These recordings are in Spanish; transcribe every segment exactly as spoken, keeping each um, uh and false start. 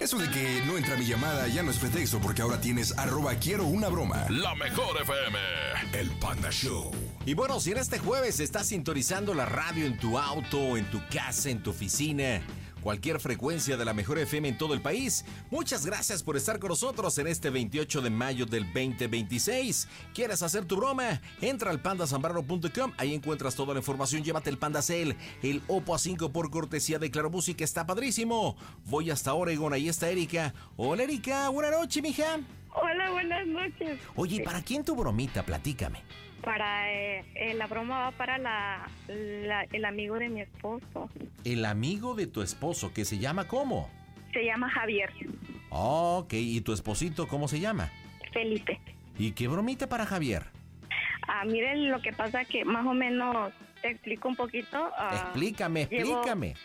Eso de que no entra mi llamada ya no es pretexto, porque ahora tienes arroba quiero una broma. La mejor F M. El Panda Show. Y bueno, si en este jueves estás sintonizando la radio en tu auto, en tu casa, en tu oficina, cualquier frecuencia de la mejor F M en todo el país, muchas gracias por estar con nosotros en este veintiocho de mayo del veinte veintiséis. ¿Quieres hacer tu broma? Entra al panda zambrano punto com, ahí encuentras toda la información. Llévate el Panda Cell, el Oppo A cinco por cortesía de Claro Música, está padrísimo. Voy hasta Oregon, ahí está Erika. Hola Erika, buenas noches, mija. Hola, buenas noches. Oye, ¿para quién tu bromita? Platícame. Para eh, eh, la broma va para la, la, el amigo de mi esposo. El amigo de tu esposo, que se llama ¿cómo? Se llama Javier. Ok, ¿y tu esposito cómo se llama? Felipe. ¿Y qué bromita para Javier? Ah, miren, lo que pasa que más o menos te explico un poquito. Uh, explícame, llevo, explícame.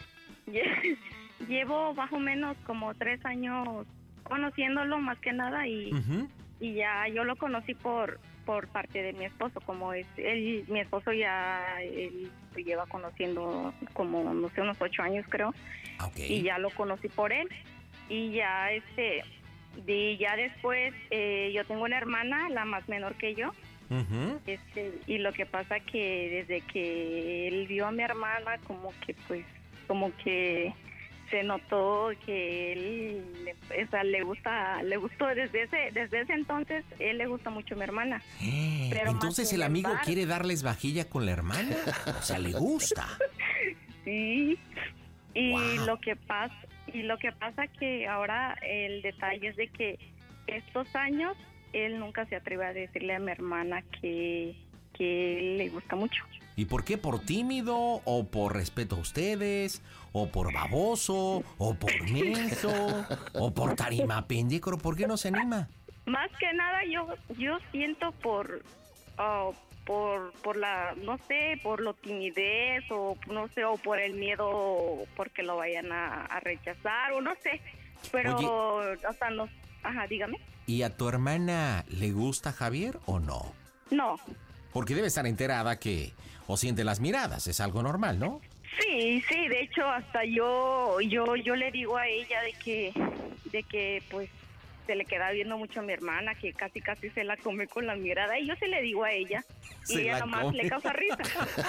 Llevo más o menos como tres años conociéndolo más que nada y, uh-huh. y ya yo lo conocí por por parte de mi esposo, como es él, mi esposo ya él lleva conociendo como no sé unos ocho años creo, okay. Y ya lo conocí por él y ya este de ya después eh, yo tengo una hermana, la más menor que yo, uh-huh. este y lo que pasa que desde que él vio a mi hermana como que pues como que se notó que él o sea, le gusta, le gustó desde ese, desde ese entonces, él le gusta mucho a mi hermana. Eh, pero entonces el amigo bar, quiere darles vajilla con la hermana, o sea, le gusta. Sí, y wow. lo que pasa, y lo que pasa que ahora el detalle es de que estos años él nunca se atreve a decirle a mi hermana que, que él le gusta mucho. ¿Y por qué? ¿Por tímido? ¿O por respeto a ustedes? ¿O por baboso? ¿O por menso? ¿O por tarima pendejo? ¿Por qué no se anima? Más que nada yo yo siento por uh, por por la no sé, por lo timidez o no sé, o por el miedo porque lo vayan a, a rechazar o no sé. Pero Oye, hasta no, ajá, dígame. ¿Y a tu hermana le gusta Javier o no? No. Porque debe estar enterada que o siente las miradas, es algo normal, ¿no? Sí, sí, de hecho hasta yo yo yo le digo a ella de que de que pues se le queda viendo mucho a mi hermana, que casi casi se la come con la mirada y yo se le digo a ella y se ella nomás come. Le causa risa.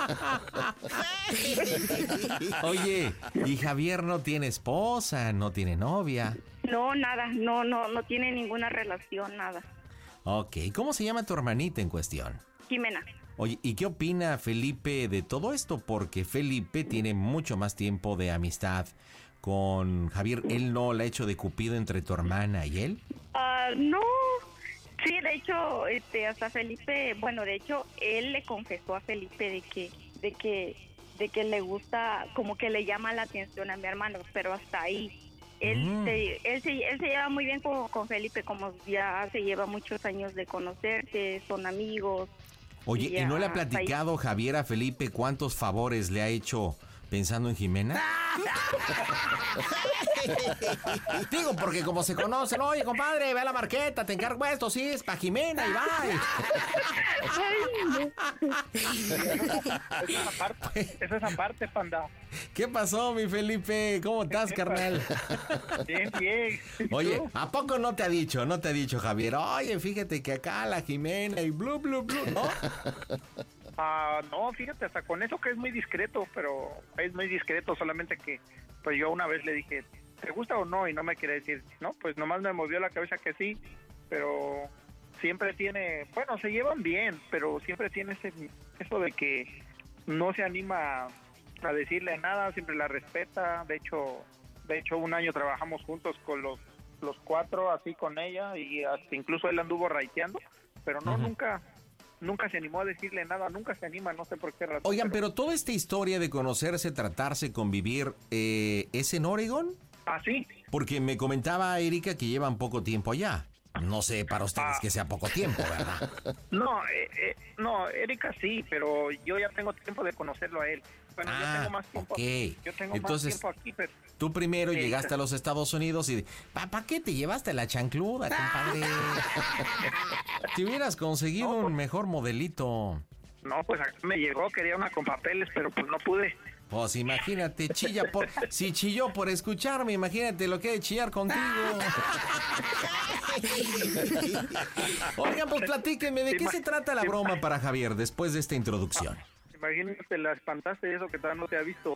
Oye, ¿y Javier no tiene esposa, no tiene novia? No, nada, no no no tiene ninguna relación, nada. Ok, ¿cómo se llama tu hermanita en cuestión? Jimena. Oye, ¿y qué opina Felipe de todo esto? Porque Felipe tiene mucho más tiempo de amistad con Javier. ¿Él no la ha hecho de cupido entre tu hermana y él? Uh, no, sí, de hecho, este, hasta Felipe, bueno, de hecho, él le confesó a Felipe de que, de que, de que le gusta, como que le llama la atención a mi hermano, pero hasta ahí. Él, mm. se, él, se, él se lleva muy bien con, con Felipe, como ya se lleva muchos años de conocerse, son amigos. Oye, ¿y, ¿y no le ha platicado ahí Javier a Felipe cuántos favores le ha hecho pensando en Jimena? Digo, porque como se conocen, oye, compadre, ve a la marqueta, te encargo esto, sí, es para Jimena y bye. Esa es aparte, esa es aparte, panda. ¿Qué pasó, mi Felipe? ¿Cómo estás, carnal? Bien, bien. Oye, ¿a poco no te ha dicho, no te ha dicho Javier? Oye, fíjate que acá la Jimena y blu, blu, blu, ¿no? Ah, no, fíjate, hasta con eso que es muy discreto, pero es muy discreto, solamente que pues yo una vez le dije, ¿te gusta o no? Y no me quiere decir, no, pues nomás me movió la cabeza que sí, pero siempre tiene, bueno, se llevan bien, pero siempre tiene ese, eso de que no se anima a decirle nada, siempre la respeta. De hecho, de hecho un año trabajamos juntos con los los cuatro, así con ella, y hasta incluso él anduvo raiteando, pero no, uh-huh. nunca nunca se animó a decirle nada, nunca se anima, no sé por qué razón. Oigan, pero, pero toda esta historia de conocerse, tratarse, convivir, eh, ¿es en Oregon? Ah, sí. Porque me comentaba Erika que llevan poco tiempo allá. No sé para ustedes ah. que sea poco tiempo, ¿verdad? No, eh, eh, no, Erika sí, pero yo ya tengo tiempo de conocerlo a él. Bueno, ah, yo tengo más tiempo okay. aquí. Yo tengo Entonces, más tiempo aquí, pero... Tú primero sí, llegaste a los Estados Unidos y... ¿Para qué te llevaste la chancluda, compadre? Te hubieras conseguido no, pues, un mejor modelito. No, pues acá me llegó, quería una con papeles, pero pues no pude. Pues imagínate, chilla por... Si chilló por escucharme, imagínate lo que hay de chillar contigo. Oigan, pues platíquenme, ¿de qué se trata la broma para Javier después de esta introducción? Imagínate, la espantaste y eso que todavía no te ha visto.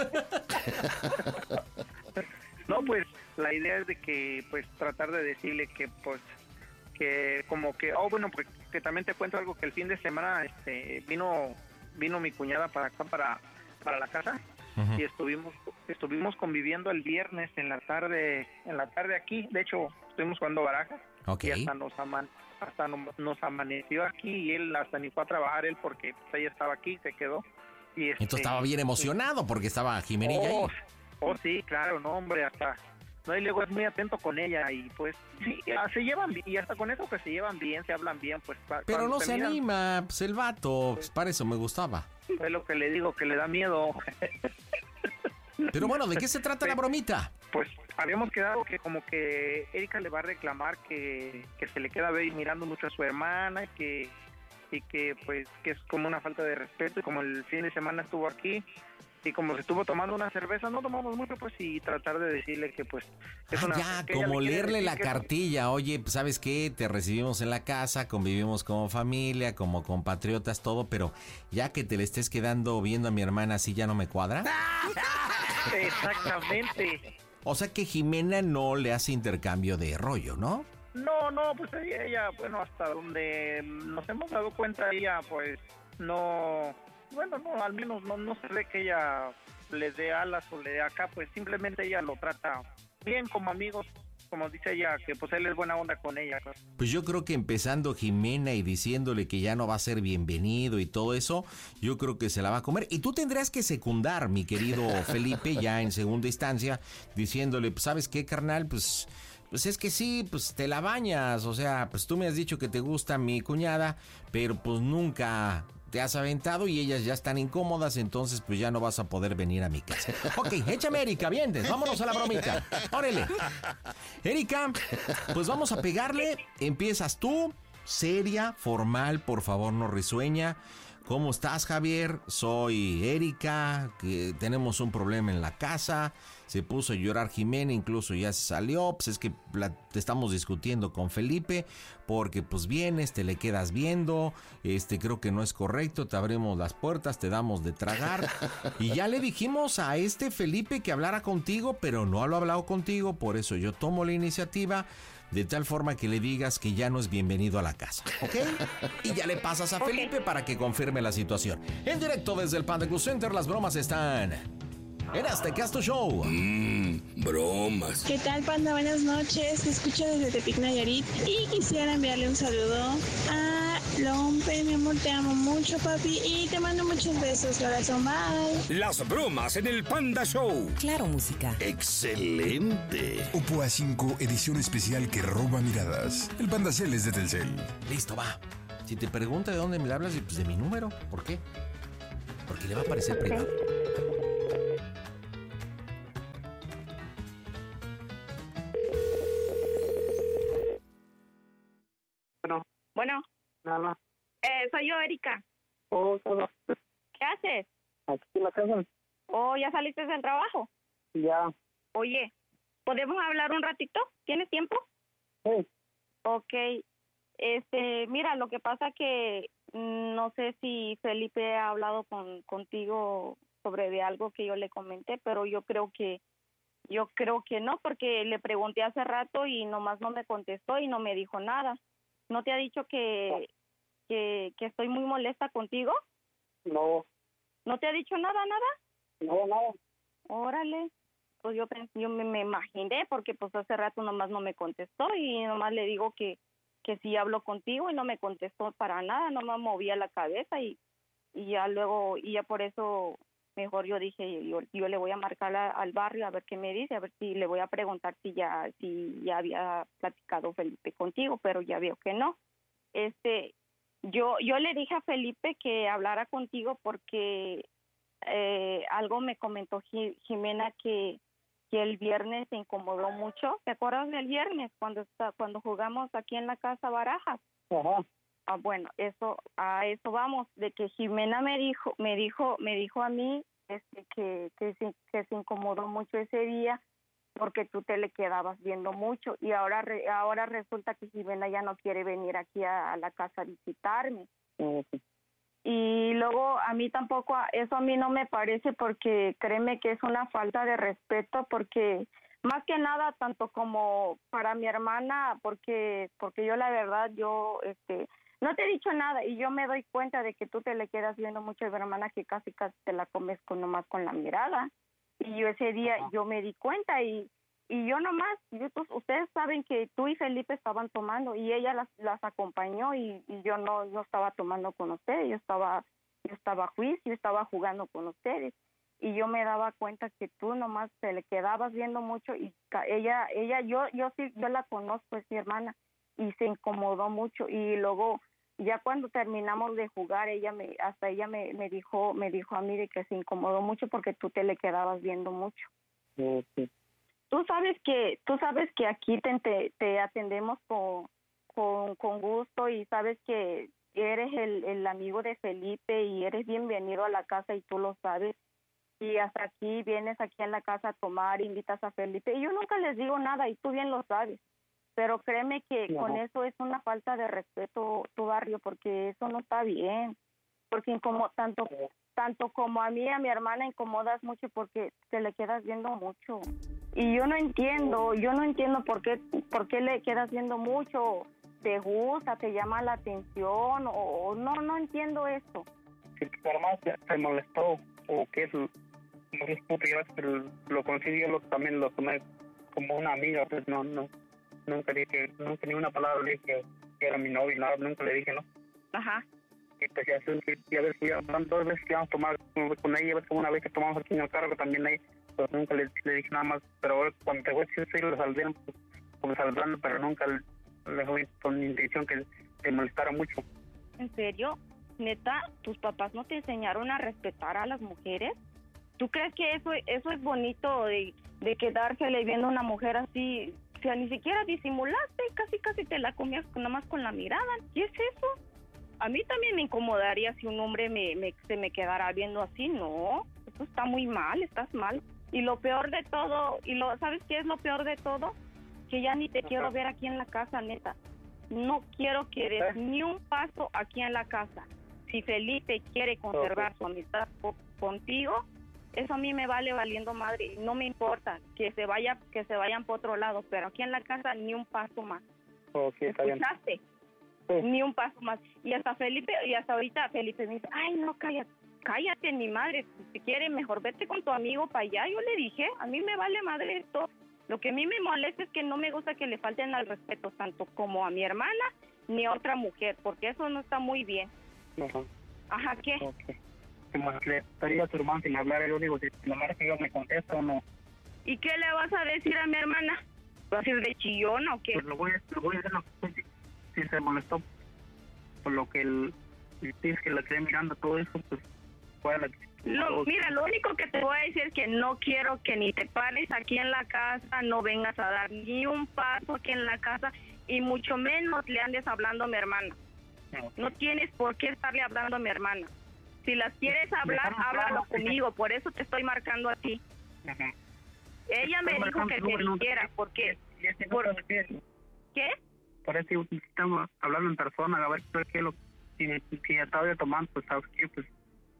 No, pues la idea es de que, pues, tratar de decirle que, pues, que como que, oh, bueno, pues que también te cuento algo, que el fin de semana este, vino vino mi cuñada para acá, para, para la casa, uh-huh. y estuvimos estuvimos conviviendo el viernes en la tarde, en la tarde aquí, de hecho, estuvimos jugando barajas, okay. y hasta nos aman, hasta nos, nos amaneció aquí, y él hasta ni fue a trabajar él porque pues, ella estaba aquí, se quedó. Y este, entonces estaba bien emocionado porque estaba Jimenilla oh, ahí. Oh, sí, claro, no, hombre, hasta... No, y luego es muy atento con ella y pues sí, se llevan bien, y hasta con eso que se llevan bien, se hablan bien, pues... Pero no se miran, anima, pues el vato, pues para eso me gustaba. Es lo que le digo, que le da miedo. Pero bueno, ¿de qué se trata pues, la bromita? Pues habíamos quedado que como que Erika le va a reclamar que, que se le queda ver mirando mucho a su hermana, y que, y que pues que es como una falta de respeto, y como el fin de semana estuvo aquí... Y como se estuvo tomando una cerveza, no tomamos mucho, pues, y tratar de decirle que, pues... Es ah, una, ya, que como le leerle la que cartilla. Es... Oye, pues, ¿sabes qué? Te recibimos en la casa, convivimos como familia, como compatriotas, todo, pero ya que te le estés quedando viendo a mi hermana así, ¿ya no me cuadra? Exactamente. O sea que Jimena no le hace intercambio de rollo, ¿no? No, no, pues ella, ella, bueno, hasta donde nos hemos dado cuenta, ella, pues, no... Bueno, no, al menos no, no se ve que ella le dé alas o le dé acá, pues simplemente ella lo trata bien como amigos, como dice ella, que pues él es buena onda con ella. Pues, pues yo creo que empezando Jimena y diciéndole que ya no va a ser bienvenido y todo eso, yo creo que se la va a comer. Y tú tendrás que secundar, mi querido Felipe, ya en segunda instancia, diciéndole, pues, ¿sabes qué, carnal? Pues... Pues es que sí, pues te la bañas, o sea, pues tú me has dicho que te gusta mi cuñada, pero pues nunca te has aventado y ellas ya están incómodas, entonces pues ya no vas a poder venir a mi casa. Ok, échame Erika, vienes, vámonos a la bromita. Órale. Erika, pues vamos a pegarle, empiezas tú, seria, formal, por favor no risueña. ¿Cómo estás, Javier? Soy Erika, que tenemos un problema en la casa. Se puso a llorar Jimena, incluso ya se salió. Pues es que la, te estamos discutiendo con Felipe, porque pues vienes, te le quedas viendo. Este, creo que no es correcto. Te abrimos las puertas, te damos de tragar. Y ya le dijimos a este Felipe que hablara contigo, pero no lo ha hablado contigo. Por eso yo tomo la iniciativa. De tal forma que le digas que ya no es bienvenido a la casa, ¿ok? Y ya le pasas a okay. Felipe para que confirme la situación. En directo desde el Panda Cool Center, las bromas están en Azteca Tu Show. Mmm, bromas. ¿Qué tal, Panda? Buenas noches. Te escucho desde Tepic, Nayarit. Y quisiera enviarle un saludo a Lompe, mi amor. Te amo mucho, papi. Y te mando muchos besos, corazón. Bye. Las bromas en el Panda Show. Claro, música. Excelente. Oppo A cinco, edición especial que roba miradas. El Panda Cel es de Telcel. Listo, va. Si te pregunta de dónde me hablas, pues de mi número. ¿Por qué? Porque le va a aparecer privado. Bueno. Bueno. Nada. Eh, soy yo, Erika. Oh, todo. ¿Qué haces? Aquí en la casa. Oh, ¿ya saliste del trabajo? Ya. Oye, ¿podemos hablar un ratito? ¿Tienes tiempo? Sí. Ok. Este, mira, lo que pasa que mm, no sé si Felipe ha hablado con contigo sobre de algo que yo le comenté, pero yo creo que yo creo que no, porque le pregunté hace rato y nomás no me contestó y no me dijo nada. ¿No te ha dicho que que, que estoy muy molesta contigo? No. ¿No te ha dicho nada, nada? No, nada. Órale. Pues yo pensé, yo me, me imaginé, porque pues hace rato nomás no me contestó y nomás le digo que que sí habló contigo y no me contestó para nada, nomás movía la cabeza y, y ya luego, y ya por eso mejor yo dije, yo, yo le voy a marcar a, al barrio a ver qué me dice, a ver si le voy a preguntar si ya, si ya había platicado Felipe contigo, pero ya veo que no. Este, yo, yo le dije a Felipe que hablara contigo porque eh, algo me comentó Jimena que que el viernes se incomodó mucho. ¿Te acuerdas del viernes cuando está, cuando jugamos aquí en la casa barajas? Ajá. Ah, bueno, eso a eso vamos, de que Jimena me dijo, me dijo, me dijo a mí este, que, que, se, que se incomodó mucho ese día porque tú te le quedabas viendo mucho y ahora re, ahora resulta que Jimena ya no quiere venir aquí a, a la casa a visitarme. Uh-huh. Y luego a mí tampoco, eso a mí no me parece porque créeme que es una falta de respeto porque más que nada tanto como para mi hermana porque porque yo la verdad yo este no te he dicho nada y yo me doy cuenta de que tú te le quedas viendo mucho a mi hermana que casi casi te la comes con nomás con la mirada. Y yo ese día uh-huh. yo me di cuenta y, y yo nomás, yo, pues, ustedes saben que tú y Felipe estaban tomando y ella las, las acompañó y, y yo no, no estaba tomando con ustedes, yo estaba, yo estaba a juicio, estaba jugando con ustedes y yo me daba cuenta que tú nomás te le quedabas viendo mucho y ella, ella, yo, yo sí, yo la conozco, es mi hermana y se incomodó mucho y luego ya cuando terminamos de jugar ella me hasta ella me, me dijo me dijo a mí de que se incomodó mucho porque tú te le quedabas viendo mucho. Okay. Tú sabes que tú sabes que aquí te, te, te atendemos con, con con gusto y sabes que eres el, el amigo de Felipe y eres bienvenido a la casa y tú lo sabes y hasta aquí vienes aquí a la casa a tomar, invitas a Felipe y yo nunca les digo nada y tú bien lo sabes. Pero créeme que no. Con eso es una falta de respeto tu barrio, porque eso no está bien. Porque como tanto tanto como a mí y a mi hermana incomodas mucho porque te le quedas viendo mucho. Y yo no entiendo, yo no entiendo por qué por qué le quedas viendo mucho. ¿Te gusta, te llama la atención o, o no no entiendo eso? Si tu hermana te molestó o qué es lo lo conocí yo lo, también lo tomé como una amiga, pues no no nunca dije, nunca ni una palabra le dije que era mi novio, nada, nunca le dije, ¿no? Ajá. Y pues ya, ya ves, ya van dos veces que vamos a tomar con ella, ves como una vez que tomamos aquí en el carro también ahí, pues nunca le, le dije nada más, pero ahora cuando te voy a decir, sí lo saldrían, pues, como saludando, pero nunca le, le dejé con intención que te molestara mucho. ¿En serio? ¿Neta? ¿Tus papás no te enseñaron a respetar a las mujeres? ¿Tú crees que eso, eso es bonito de, de quedársele viendo a una mujer así? O sea, ni siquiera disimulaste, casi casi te la comías nomás con la mirada. ¿Qué es eso? A mí también me incomodaría si un hombre me, me, se me quedara viendo así. No, eso está muy mal, estás mal. Y lo peor de todo, y lo ¿sabes qué es lo peor de todo? Que ya ni te Ajá. quiero ver aquí en la casa, neta. No quiero que des ¿Eh? ni un paso aquí en la casa. Si Felipe quiere conservar okay. su amistad contigo, eso a mí me vale valiendo madre, no me importa que se vaya, que se vayan por otro lado, pero aquí en la casa ni un paso más. Okay, ¿escuchaste? Sí. Ni un paso más. Y hasta Felipe, y hasta ahorita Felipe me dice, ay no, cállate, cállate mi madre, si quieres mejor vete con tu amigo para allá. Yo le dije, a mí me vale madre esto. Lo que a mí me molesta es que no me gusta que le falten al respeto tanto como a mi hermana ni a otra mujer, porque eso no está muy bien. Ajá. Ajá, ¿qué? Okay. Como le estaría a tu hermano sin hablar, yo digo, si la madre que yo me contesta o no. ¿Y qué le vas a decir a mi hermana? ¿Vas a ir de chillona o qué? Pues lo voy, lo voy a hacer, no, si, si se molestó por lo que el, el dice que la quedé mirando todo eso, pues fue a la... Lo, mira, lo único que te voy a decir es que no quiero que ni te pares aquí en la casa, no vengas a dar ni un paso aquí en la casa y mucho menos le andes hablando a mi hermana. Okay. No tienes por qué estarle hablando a mi hermana. Si las quieres hablar, háblalo conmigo, por eso te estoy marcando a ti. Ajá. Ella me dijo que te dijera, porque... Por, ¿qué? Por eso estamos hablando en persona, a ver qué es lo que si todavía tomando, pues sabes qué, pues...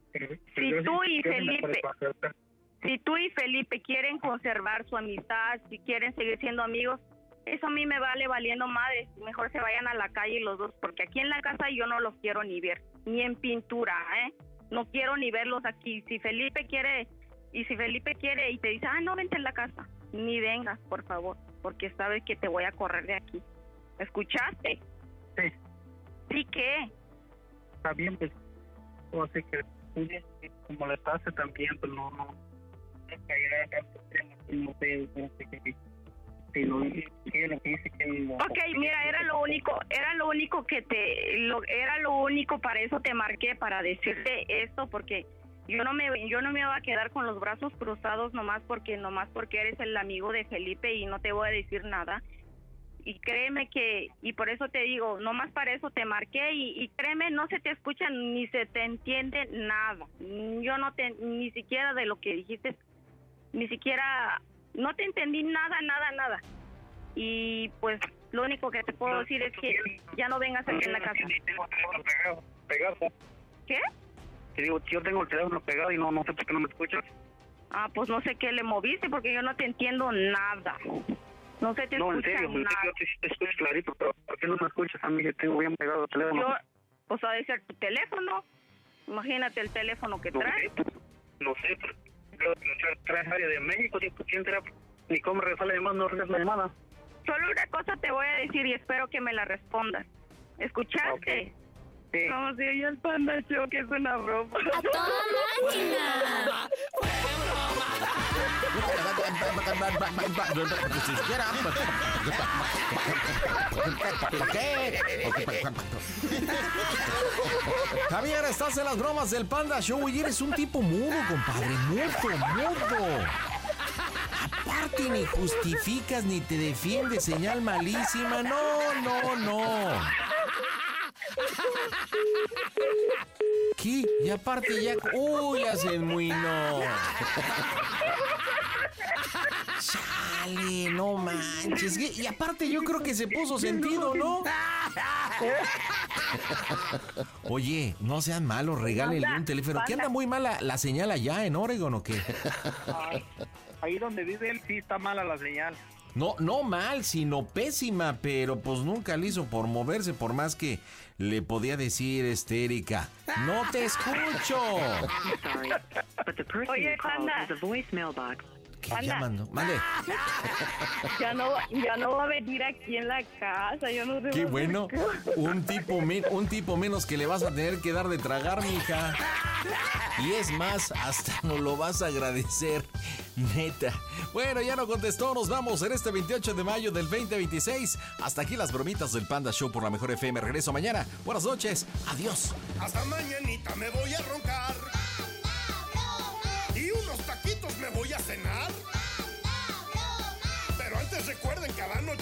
Si tú y Felipe, si tú y Felipe quieren conservar su amistad, si quieren seguir siendo amigos, eso a mí me vale valiendo madre. Mejor se vayan a la calle los dos, porque aquí en la casa yo no los quiero ni ver, ni en pintura, ¿eh? No quiero ni verlos aquí. Si Felipe quiere, y si Felipe quiere y te dice, ah, no, vente en la casa, ni vengas, por favor, porque sabes que te voy a correr de aquí. ¿Escuchaste? Sí. ¿Sí qué? Está bien, pues, o sea que como le pase también, pues no, no, no caerá tanto tema, no sé, no sé qué, si lo que lo que dice que lo, ok, mira, era lo único, era lo único que te, lo, era lo único, para eso te marqué, para decirte esto, porque yo no me, yo no me voy a quedar con los brazos cruzados nomás porque, nomás porque eres el amigo de Felipe y no te voy a decir nada. y créeme que, y por eso te digo, nomás para eso te marqué y, y créeme, no se te escucha ni se te entiende nada. Yo no te, ni siquiera de lo que dijiste, ni siquiera, no te entendí nada, nada, nada. Y pues lo único que te puedo decir es que ya no vengas aquí en la casa. Tengo el teléfono pegado, pegado. ¿Qué? Te digo, yo tengo el teléfono pegado y no, no sé por qué no me escuchas. Ah, pues no sé qué le moviste porque yo no te entiendo nada. No se te No, en escucha serio, en nada. serio, te, te escucho clarito, pero ¿por qué no me escuchas a mí que tengo bien pegado el teléfono? Yo, pues ha de ser tu teléfono. Imagínate el teléfono que No traes. sé, no sé, pero pero traes área de México, tipo, ¿quién será? Ni cómo regresar la llamada, no regresas la llamada. Solo una cosa te voy a decir y espero que me la respondas. ¿Escuchaste? Okay. Sí. Como si oye el Panda Show, que es una broma. ¡A toda máquina! Javier, estás en las bromas del Panda Show y eres un tipo mudo, compadre. Mudo, mudo. Aparte, ni justificas ni te defiendes, señal malísima. No, no, no. ¿Qué? Y aparte ya... ¡Uy, ya se enmuinó! Chale, no manches. Y aparte yo creo que se puso sentido, ¿no? Oye, no sean malos, regálenle un teléfono. ¿Qué anda muy mala la señal allá en Oregon o qué? Ay, ahí donde vive él sí está mala la señal. No, no mal, sino pésima, pero pues nunca le hizo por moverse, por más que le podía decir, este, Erika, ¡no te escucho! Oye, Panda. ¿Qué Anda. llamando? Mande. Ya no, ya no va a venir aquí en la casa. Yo no sé. Qué bueno. Un tipo, men- un tipo menos que le vas a tener que dar de tragar, mija. Y es más, hasta nos lo vas a agradecer. Neta. Bueno, ya no contestó. Nos vamos en este veintiocho de mayo del veinte veintiséis. Hasta aquí las bromitas del Panda Show por la Mejor F M. Regreso mañana. Buenas noches. Adiós. Hasta mañanita me voy a roncar.